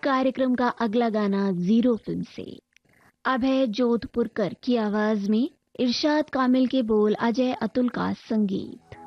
कार्यक्रम का अगला गाना जीरो फिल्म से। अभय जोधपुरकर की आवाज में इरशाद कामिल के बोल, अजय अतुल का संगीत।